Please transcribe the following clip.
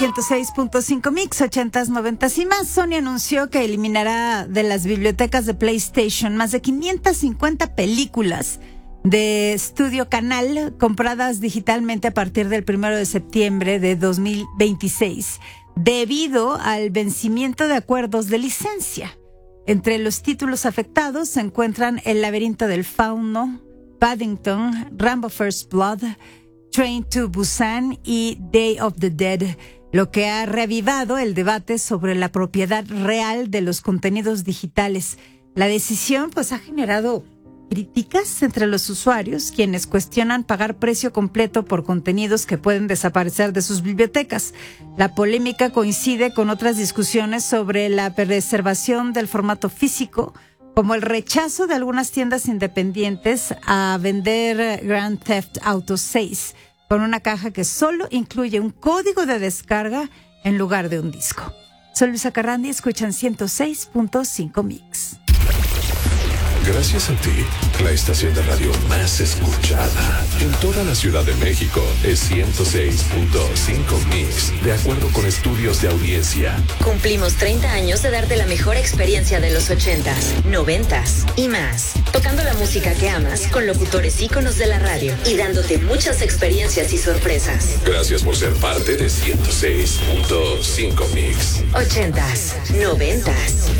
106.5 Mix, 80s, 90s y más. Sony anunció que eliminará de las bibliotecas de PlayStation más de 550 películas de Studio Canal compradas digitalmente a partir del 1 de septiembre de 2026, debido al vencimiento de acuerdos de licencia. Entre los títulos afectados se encuentran El laberinto del fauno, Paddington, Rambo First Blood, Train to Busan y Day of the Dead, lo que ha reavivado el debate sobre la propiedad real de los contenidos digitales. La decisión pues ha generado críticas entre los usuarios, quienes cuestionan pagar precio completo por contenidos que pueden desaparecer de sus bibliotecas. La polémica coincide con otras discusiones sobre la preservación del formato físico, como el rechazo de algunas tiendas independientes a vender Grand Theft Auto 6 con una caja que solo incluye un código de descarga en lugar de un disco. Soy Luisa Carrandi, escuchan 106.5 Mix. Gracias a ti, la estación de radio más escuchada en toda la Ciudad de México es 106.5 Mix, de acuerdo con estudios de audiencia. Cumplimos 30 años de darte la mejor experiencia de los 80s, 90s y más. Tocando la música que amas con locutores íconos de la radio y dándote muchas experiencias y sorpresas. Gracias por ser parte de 106.5 Mix. 80s, 90s